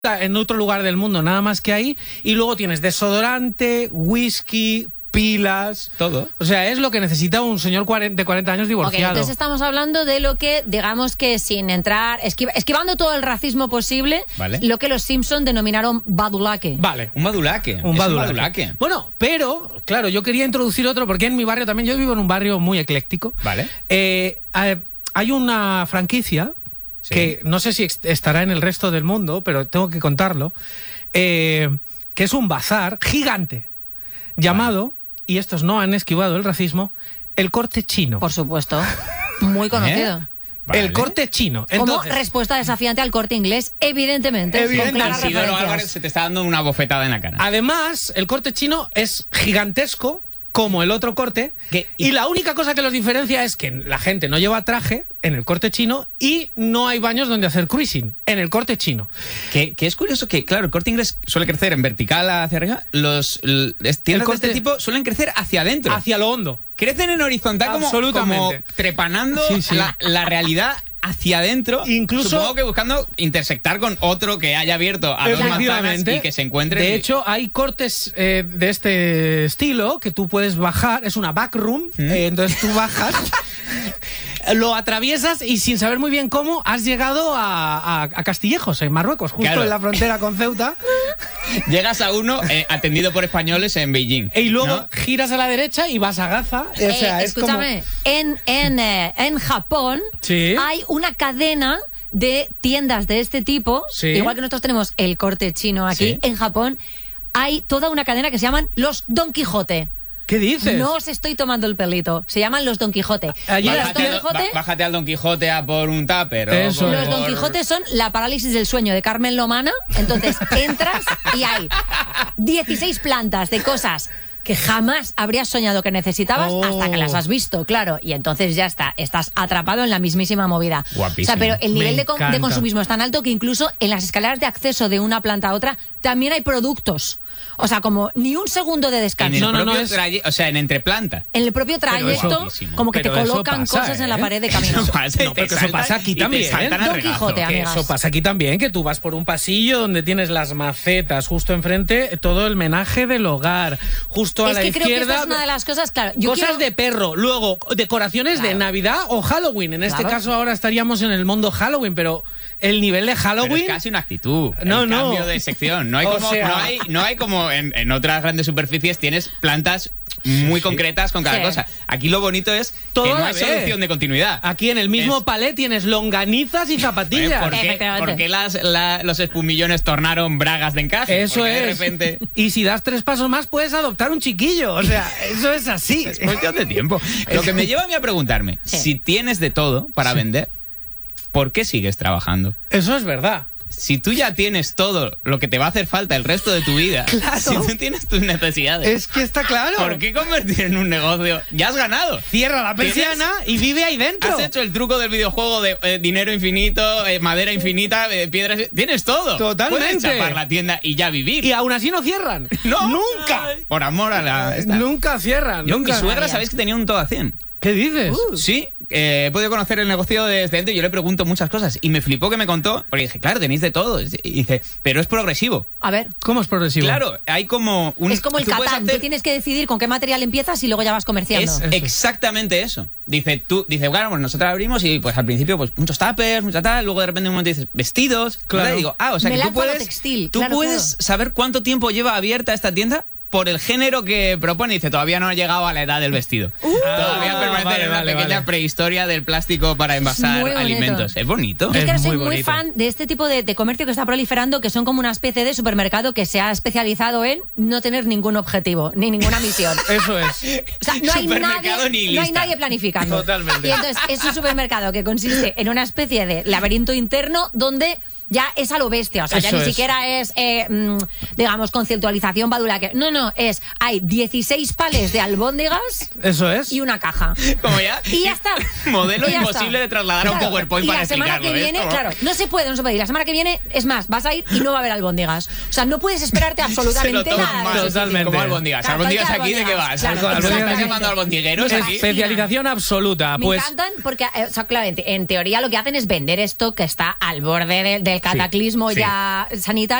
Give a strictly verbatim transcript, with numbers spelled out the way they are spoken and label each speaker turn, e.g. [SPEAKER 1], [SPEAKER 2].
[SPEAKER 1] en otro lugar del mundo, nada más que ahí, y luego tienes desodorante, whisky, pilas,
[SPEAKER 2] todo.
[SPEAKER 1] O sea, es lo que necesita un señor de cuarenta años divorciado.
[SPEAKER 3] Okay, entonces estamos hablando de lo que, digamos que sin entrar, esquiva, esquivando todo el racismo posible,
[SPEAKER 2] vale.
[SPEAKER 3] Lo que los Simpson denominaron badulaque.
[SPEAKER 1] Vale.
[SPEAKER 2] Un badulaque.
[SPEAKER 1] Un badulaque.
[SPEAKER 2] un badulaque.
[SPEAKER 1] Bueno, pero, claro, yo quería introducir otro, porque en mi barrio también, yo vivo en un barrio muy ecléctico.
[SPEAKER 2] Vale.
[SPEAKER 1] Eh, hay una franquicia, sí, que no sé si estará en el resto del mundo, pero tengo que contarlo, eh, que es un bazar gigante, llamado... Vale. Y estos no han esquivado el racismo, el Corte Chino.
[SPEAKER 3] Por supuesto, muy conocido.
[SPEAKER 1] ¿Eh? Vale. El Corte Chino.
[SPEAKER 3] Entonces, como respuesta desafiante al Corte Inglés, evidentemente.
[SPEAKER 1] Evidentemente.
[SPEAKER 2] Isidoro Álvarez se te está dando una bofetada en la cara.
[SPEAKER 1] Además, el Corte Chino es gigantesco, como el otro corte, ¿Qué? Y la única cosa que los diferencia es que la gente no lleva traje en el Corte Chino y no hay baños donde hacer cruising en el Corte Chino.
[SPEAKER 2] Que, que es curioso que, claro, el Corte Inglés suele crecer en vertical hacia arriba, los tiendas de este tipo suelen crecer hacia adentro.
[SPEAKER 1] Hacia lo hondo.
[SPEAKER 2] Crecen en horizontal como, como trepanando sí, sí. La, la realidad hacia adentro, incluso supongo que buscando intersectar con otro que haya abierto a dos manzanas y que se encuentre.
[SPEAKER 1] De hecho, hay cortes eh, de este estilo que tú puedes bajar, es una backroom, ¿Mm? eh, entonces tú bajas, lo atraviesas y sin saber muy bien cómo has llegado a, a, a Castillejos, en Marruecos, justo claro. En la frontera con Ceuta.
[SPEAKER 2] Llegas a uno eh, atendido por españoles en Beijing.
[SPEAKER 1] Y luego
[SPEAKER 2] ¿no?
[SPEAKER 1] giras a la derecha y vas a Gaza.
[SPEAKER 3] Eh,
[SPEAKER 1] o sea,
[SPEAKER 3] escúchame,
[SPEAKER 1] es como...
[SPEAKER 3] en, en, eh, en Japón
[SPEAKER 1] ¿Sí?
[SPEAKER 3] hay una cadena de tiendas de este tipo, ¿sí? Igual que nosotros tenemos el Corte Chino aquí, ¿sí? En Japón hay toda una cadena que se llaman los Don Quijote.
[SPEAKER 1] ¿Qué dices?
[SPEAKER 3] No os estoy tomando el pelito. Se llaman los Don Quijote.
[SPEAKER 2] Allí bájate, Don Quijote bájate al Don Quijote a por un tupper.
[SPEAKER 1] Eso
[SPEAKER 3] los
[SPEAKER 1] es.
[SPEAKER 3] Don Quijote son la parálisis del sueño de Carmen Lomana. Entonces entras y hay dieciséis plantas de cosas que jamás habrías soñado que necesitabas oh. hasta que las has visto, claro. Y entonces ya está, estás atrapado en la mismísima movida.
[SPEAKER 2] Guapísimo.
[SPEAKER 3] O sea, pero el nivel de, con,
[SPEAKER 1] encanta.
[SPEAKER 3] de consumismo es tan alto que incluso en las escaleras de acceso de una planta a otra también hay productos. O sea, como ni un segundo de descanso.
[SPEAKER 2] En el
[SPEAKER 3] no,
[SPEAKER 2] propio
[SPEAKER 3] no,
[SPEAKER 2] no es... traye... O sea, en entreplanta.
[SPEAKER 3] En el propio trayecto, como que te colocan
[SPEAKER 1] pasa,
[SPEAKER 3] cosas
[SPEAKER 1] ¿eh?
[SPEAKER 3] en la pared de camino.
[SPEAKER 1] Eso pasa, no, pero que eso pasa aquí también. ¿eh?
[SPEAKER 3] Don Quijote,
[SPEAKER 1] que eso pasa aquí también, que tú vas por un pasillo donde tienes las macetas, justo enfrente, todo el menaje del hogar, justo a
[SPEAKER 3] es
[SPEAKER 1] la
[SPEAKER 3] que
[SPEAKER 1] izquierda.
[SPEAKER 3] Creo que esta es una de las cosas, claro. Yo
[SPEAKER 1] cosas
[SPEAKER 3] quiero...
[SPEAKER 1] de perro, luego decoraciones claro. de Navidad o Halloween. En este
[SPEAKER 3] claro.
[SPEAKER 1] caso ahora estaríamos en el mundo Halloween, pero el nivel de Halloween...
[SPEAKER 2] Pero es casi una actitud,
[SPEAKER 1] no,
[SPEAKER 2] el
[SPEAKER 1] no.
[SPEAKER 2] cambio de sección. No hay como, sea... no hay, no hay como en, en otras grandes superficies tienes plantas muy sí, concretas con cada sí. cosa. Aquí lo bonito es
[SPEAKER 1] Todo
[SPEAKER 2] que no hay solución de continuidad.
[SPEAKER 1] Aquí en el mismo
[SPEAKER 2] es...
[SPEAKER 1] palé tienes longanizas y zapatillas.
[SPEAKER 2] ¿Por qué, ¿por qué las, la, los espumillones tornaron bragas de encaje?
[SPEAKER 1] Eso es.
[SPEAKER 2] De repente...
[SPEAKER 1] Y si das tres pasos más puedes adoptar un chiquillo. O sea, eso es así.
[SPEAKER 2] Es cuestión de tiempo. Lo que me lleva a mí a preguntarme, sí. si tienes de todo para sí. vender, ¿por qué sigues trabajando?
[SPEAKER 1] Eso es verdad.
[SPEAKER 2] Si tú ya tienes todo lo que te va a hacer falta el resto de tu vida,
[SPEAKER 1] claro.
[SPEAKER 2] si tú tienes tus necesidades,
[SPEAKER 1] es que está claro.
[SPEAKER 2] ¿Por qué convertir en un negocio? Ya has ganado.
[SPEAKER 1] Cierra la persiana y vive ahí dentro.
[SPEAKER 2] Has hecho el truco del videojuego de eh, dinero infinito, eh, madera infinita, eh, piedras. Tienes todo.
[SPEAKER 1] Totalmente.
[SPEAKER 2] Puedes chapar la tienda y ya vivir.
[SPEAKER 1] Y aún así no cierran.
[SPEAKER 2] No.
[SPEAKER 1] Nunca.
[SPEAKER 2] Por amor a la. Esta.
[SPEAKER 1] Nunca cierran.
[SPEAKER 2] Yo,
[SPEAKER 1] nunca.
[SPEAKER 2] Mi suegra, ¿sabéis que tenía un todo a cien?
[SPEAKER 1] ¿Qué dices?
[SPEAKER 2] Uh, sí, eh, he podido conocer el negocio desde dentro y yo le pregunto muchas cosas. Y me flipó que me contó, porque dije, claro, tenéis de todo. Y dice, pero es progresivo.
[SPEAKER 3] A ver.
[SPEAKER 1] ¿Cómo es progresivo?
[SPEAKER 2] Claro, hay como un...
[SPEAKER 3] Es como el Catán, hacer... tú tienes que decidir con qué material empiezas y luego ya vas comerciando.
[SPEAKER 2] Es
[SPEAKER 3] eso.
[SPEAKER 2] exactamente eso. Dice, tú, dice, claro, pues nosotros abrimos y pues al principio pues muchos tuppers, mucha tal, luego de repente un momento dices, vestidos.
[SPEAKER 1] Claro.
[SPEAKER 2] Y digo, ah, o sea
[SPEAKER 3] me
[SPEAKER 2] que tú puedes,
[SPEAKER 3] textil,
[SPEAKER 2] tú
[SPEAKER 3] claro,
[SPEAKER 2] puedes
[SPEAKER 3] claro.
[SPEAKER 2] saber cuánto tiempo lleva abierta esta tienda por el género que propone. Dice, todavía no ha llegado a la edad del vestido. Uh, todavía permanece vale, en una vale, pequeña vale. prehistoria del plástico para envasar alimentos. Es bonito.
[SPEAKER 3] Yo es que
[SPEAKER 1] es
[SPEAKER 3] soy
[SPEAKER 1] muy,
[SPEAKER 3] muy fan de este tipo de, de comercio que está proliferando, que son como una especie de supermercado que se ha especializado en no tener ningún objetivo, ni ninguna misión.
[SPEAKER 1] Eso es.
[SPEAKER 3] O sea, no hay, nadie,
[SPEAKER 2] ni
[SPEAKER 3] no hay nadie planificando.
[SPEAKER 1] Totalmente.
[SPEAKER 3] Y entonces es un supermercado que consiste en una especie de laberinto interno donde... ya es a lo bestia, o sea,
[SPEAKER 1] Eso
[SPEAKER 3] ya ni
[SPEAKER 1] es.
[SPEAKER 3] siquiera es, eh, mmm, digamos, conceptualización badulaque. No, no, es, hay dieciséis palés de albóndigas.
[SPEAKER 1] Eso es.
[SPEAKER 3] Y una caja.
[SPEAKER 2] Como ya.
[SPEAKER 3] Y ya está.
[SPEAKER 2] Modelo
[SPEAKER 3] y ya
[SPEAKER 2] imposible
[SPEAKER 3] está.
[SPEAKER 2] de trasladar
[SPEAKER 3] claro.
[SPEAKER 2] a un PowerPoint
[SPEAKER 3] y
[SPEAKER 2] para
[SPEAKER 3] la semana
[SPEAKER 2] explicarlo.
[SPEAKER 3] que
[SPEAKER 2] ¿eh?
[SPEAKER 3] viene,
[SPEAKER 2] Como...
[SPEAKER 3] claro, no se puede, no se puede. Y la semana que viene, es más, vas a ir y no va a haber albóndigas. O sea, no puedes esperarte absolutamente nada.
[SPEAKER 2] Mal.
[SPEAKER 1] Totalmente.
[SPEAKER 2] Como albóndigas.
[SPEAKER 3] Claro,
[SPEAKER 2] albóndigas aquí,
[SPEAKER 3] albóndigas.
[SPEAKER 2] ¿de qué vas?
[SPEAKER 3] Claro,
[SPEAKER 2] albóndigas estás llamando albondigueros aquí.
[SPEAKER 1] Especialización absoluta.
[SPEAKER 3] Me
[SPEAKER 1] pues...
[SPEAKER 3] encantan porque, eh, o sea, claramente, en teoría lo que hacen es vender esto que está al borde de, del cataclismo
[SPEAKER 2] sí.
[SPEAKER 3] ya sanitario.